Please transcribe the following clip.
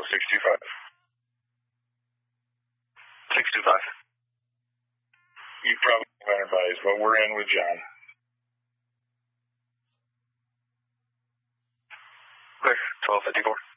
625. 625. You probably have advised, but we're in with John. Clear. 1254.